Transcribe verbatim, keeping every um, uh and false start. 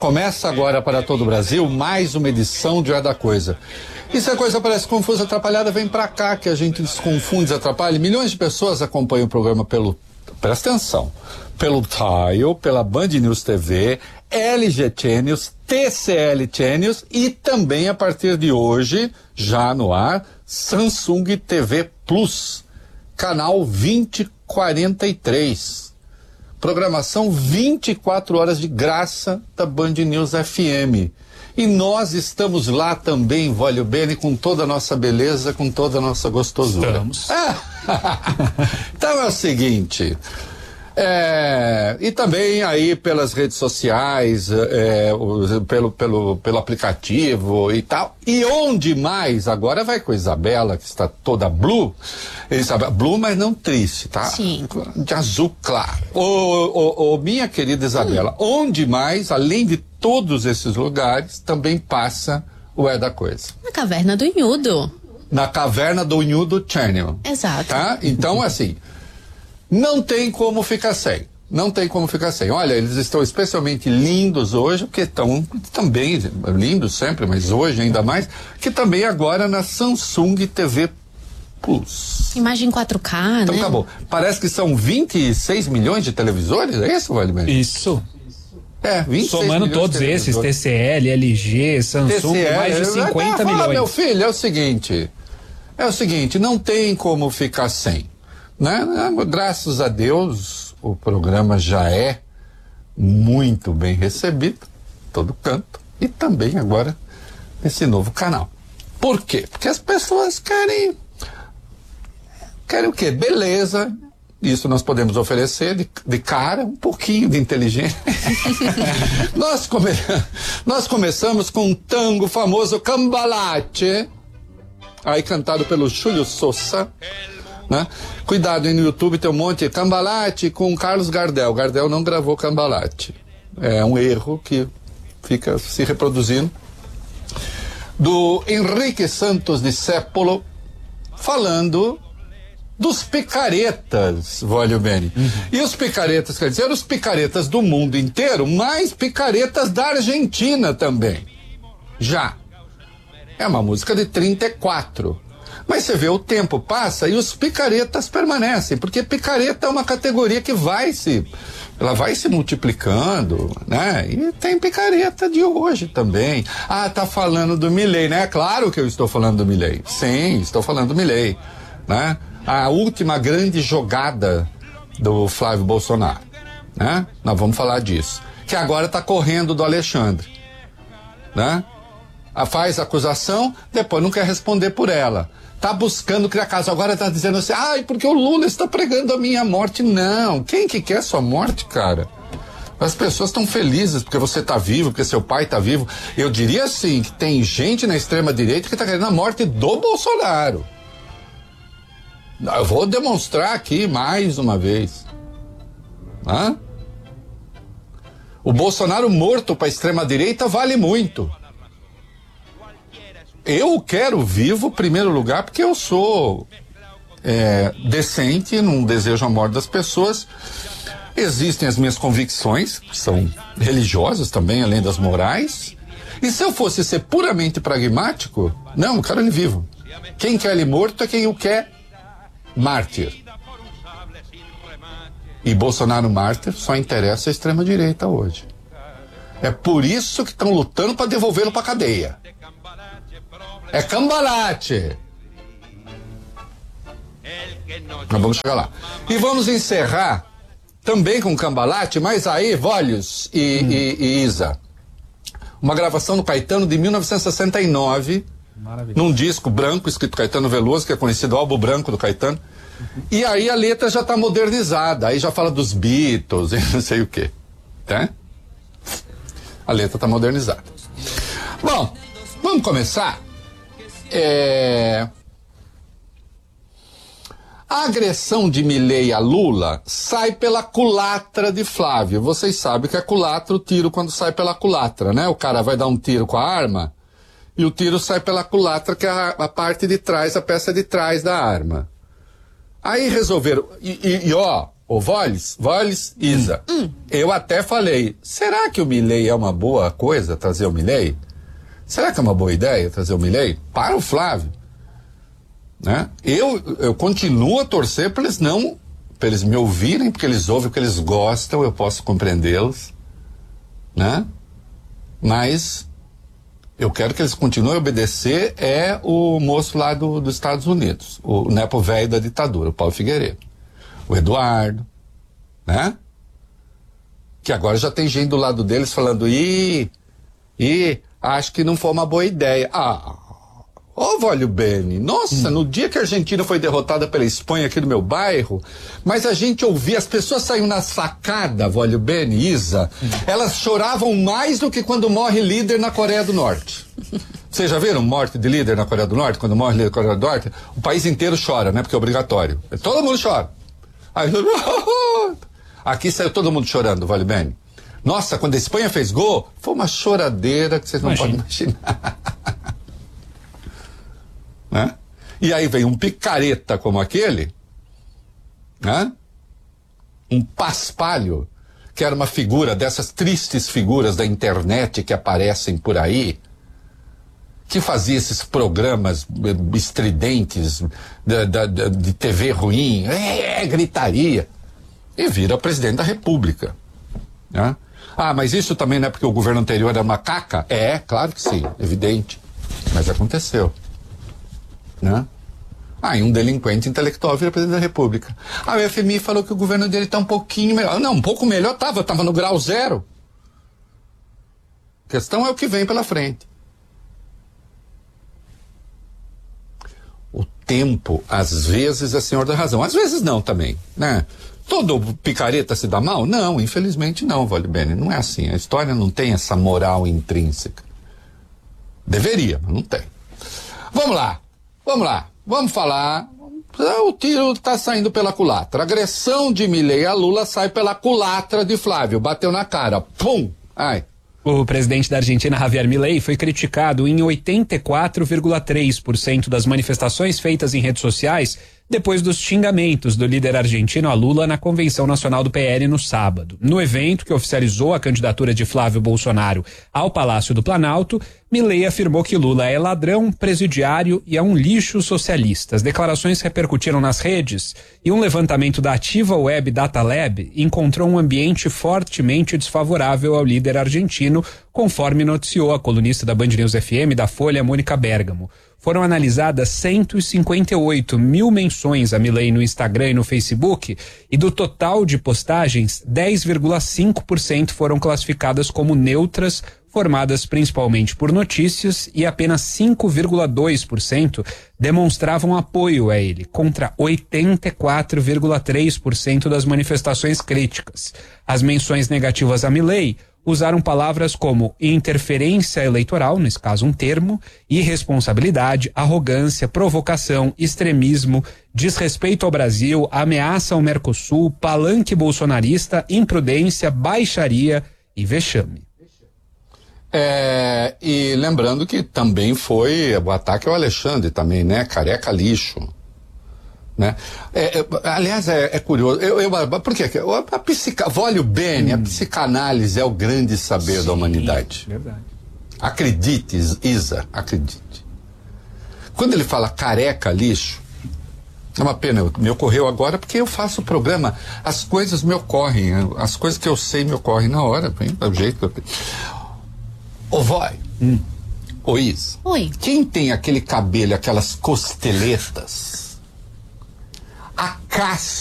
Começa agora para todo o Brasil mais uma edição de É da Coisa. E se a coisa parece confusa, atrapalhada, vem pra cá que a gente desconfunde, desatrapalha. Milhões de pessoas acompanham o programa pelo, presta atenção, pelo Tile, pela Band News T V, L G Channels, T C L Channels e também a partir de hoje, já no ar, Samsung T V Plus, canal vinte e quarenta e três. Programação vinte e quatro horas de graça da Band News F M. E nós estamos lá também, Vólio Bene, com toda a nossa beleza, com toda a nossa gostosura. Estamos. Então é o seguinte, é, e também aí pelas redes sociais, é, o, pelo, pelo, pelo aplicativo e tal. E onde mais? Agora vai com a Isabela, que está toda blue. Isabela, blue, mas não triste, tá? Sim. De azul claro. Ô, ô, ô, minha querida Isabela, hum. onde mais, além de todos esses lugares, também passa o É da Coisa? Na Caverna do Inhudo. Na Caverna do Inhudo Channel. Exato. Tá? Então, assim, não tem como ficar sem. Não tem como ficar sem. Olha, eles estão especialmente lindos hoje, porque estão também lindos sempre, mas hoje ainda mais, que também agora na Samsung T V Plus. Imagem quatro K, então, né? Então acabou. Parece que são vinte e seis milhões de televisores, é isso, Valdemar? Isso. É, vinte e seis somando todos esses, T C L, L G, Samsung, T C L, mais de cinquenta milhões. Fala, meu filho, é o seguinte, é o seguinte, não tem como ficar sem, né? Graças a Deus, o programa já é muito bem recebido, todo canto, e também agora nesse novo canal. Por quê? Porque as pessoas querem, querem o quê? Beleza. Isso nós podemos oferecer de, de cara, um pouquinho de inteligência. nós, come, nós começamos com um tango famoso, Cambalache, aí cantado pelo Júlio Sousa, né? Cuidado, aí no YouTube tem um monte de Cambalache com Carlos Gardel. Gardel não gravou Cambalache. É um erro que fica se reproduzindo. Do Henrique Santos Discépolo, falando dos picaretas, Vólio Bene. Uhum. E os picaretas, quer dizer, os picaretas do mundo inteiro, mas picaretas da Argentina também. Já. É uma música de trinta e quatro. Mas você vê, o tempo passa e os picaretas permanecem, porque picareta é uma categoria que vai se, ela vai se multiplicando, né? E tem picareta de hoje também. Ah, tá falando do Milei, né? Claro que eu estou falando do Milei. Sim, estou falando do Milei, né? A última grande jogada do Flávio Bolsonaro, né? Nós vamos falar disso. Que agora está correndo do Alexandre, né? A faz acusação, depois não quer responder por ela. Tá buscando criar caso. Agora tá dizendo assim, ai, porque o Lula está pregando a minha morte. Não. Quem que quer sua morte, cara? As pessoas estão felizes porque você tá vivo, porque seu pai tá vivo. Eu diria assim, que tem gente na extrema direita que tá querendo a morte do Bolsonaro. Eu vou demonstrar aqui mais uma vez. Hã? O Bolsonaro morto para a extrema-direita vale muito. Eu quero vivo, em primeiro lugar, porque eu sou é, decente, não desejo a morte das pessoas. Existem as minhas convicções, que são religiosas também, além das morais. E se eu fosse ser puramente pragmático, não, eu quero ele vivo. Quem quer ele morto é quem o quer mártir. E Bolsonaro mártir só interessa a extrema-direita hoje. É por isso que estão lutando para devolvê-lo para cadeia. É Cambalache. Nós vamos chegar lá. E vamos encerrar também com Cambalache, mas aí, Vólios e, hum. e, e Isa. Uma gravação do Caetano de mil novecentos e sessenta e nove. Num disco branco, escrito Caetano Veloso, que é conhecido o álbum branco do Caetano. Uhum. E aí a letra já está modernizada, aí já fala dos Beatles e não sei o quê. Tá? A letra está modernizada. Bom, vamos começar. É... A agressão de Milei a Lula sai pela culatra de Flávio. Vocês sabem que é culatra o tiro quando sai pela culatra, né? O cara vai dar um tiro com a arma e o tiro sai pela culatra, que é a, a parte de trás, a peça de trás da arma. Aí resolveram, e, e, e ó, Ô, Voles, Voles, Isa, hum. eu até falei, será que o Milei é uma boa coisa, trazer o Milei? Será que é uma boa ideia trazer o Milei? Para o Flávio. Né? Eu, eu continuo a torcer para eles não, para eles me ouvirem, porque eles ouvem o que eles gostam, eu posso compreendê-los, né? Mas eu quero que eles continuem a obedecer é o moço lá do, dos Estados Unidos, o nepo velho da ditadura, o Paulo Figueiredo. O Eduardo, né? Que agora já tem gente do lado deles falando, ih, ih, acho que não foi uma boa ideia. Ah, ô, Vólio Bene, nossa, hum. no dia que a Argentina foi derrotada pela Espanha aqui no meu bairro, mas a gente ouvia, as pessoas saíam na sacada, Vólio Bene, Isa, hum. elas choravam mais do que quando morre líder na Coreia do Norte. Vocês já viram morte de líder na Coreia do Norte? Quando morre líder na Coreia do Norte, o país inteiro chora, né? Porque é obrigatório. Todo mundo chora. Aí, aqui saiu todo mundo chorando, Vale Bene. Nossa, quando a Espanha fez gol, foi uma choradeira que vocês não Imagina. podem imaginar. Né? E aí vem um picareta como aquele, né? Um paspalho, que era uma figura dessas tristes figuras da internet que aparecem por aí, que fazia esses programas estridentes de, de, de T V ruim, é, é, gritaria, e vira presidente da República. Né? Ah, mas isso também não é porque o governo anterior era uma caca? É, claro que sim, evidente. Mas aconteceu. Né? Ah, e um delinquente intelectual vira presidente da República. Ah, o F M I falou que o governo dele está um pouquinho melhor. Não, um pouco melhor estava, estava no grau zero. A questão é o que vem pela frente. O tempo, às vezes, é senhor da razão. Às vezes não também, né? Todo picareta se dá mal? Não, infelizmente não, Vale Bene. Não é assim. A história não tem essa moral intrínseca. Deveria, mas não tem. Vamos lá, vamos lá. Vamos falar. O tiro está saindo pela culatra. Agressão de Milei a Lula sai pela culatra de Flávio. Bateu na cara. Pum! Ai. O presidente da Argentina, Javier Milei, foi criticado em oitenta e quatro vírgula três por cento das manifestações feitas em redes sociais depois dos xingamentos do líder argentino a Lula na Convenção Nacional do P L no sábado. No evento que oficializou a candidatura de Flávio Bolsonaro ao Palácio do Planalto, Milei afirmou que Lula é ladrão, presidiário e é um lixo socialista. As declarações repercutiram nas redes e um levantamento da Ativa Web Data Lab encontrou um ambiente fortemente desfavorável ao líder argentino, conforme noticiou a colunista da Band News F M da Folha, Mônica Bergamo. Foram analisadas cento e cinquenta e oito mil menções a Milei no Instagram e no Facebook, e do total de postagens, dez vírgula cinco por cento foram classificadas como neutras, formadas principalmente por notícias, e apenas cinco vírgula dois por cento demonstravam apoio a ele, contra oitenta e quatro vírgula três por cento das manifestações críticas. As menções negativas a Milei usaram palavras como interferência eleitoral, nesse caso um termo, irresponsabilidade, arrogância, provocação, extremismo, desrespeito ao Brasil, ameaça ao Mercosul, palanque bolsonarista, imprudência, baixaria e vexame. É, e lembrando que também foi o ataque ao Alexandre também, né? Careca lixo. Né? É, é, aliás, é, é curioso. Eu, eu, por quê? A psica, Vólio Bene, hum. a psicanálise é o grande saber Sim, da humanidade. Verdade. Acredite, Isa, acredite. Quando ele fala careca lixo, é uma pena, me ocorreu agora porque eu faço o programa, as coisas me ocorrem, as coisas que eu sei me ocorrem na hora, do jeito que eu... Ô, Vó, hum. ô Isa, Oi. Quem tem aquele cabelo, aquelas costeletas, a casca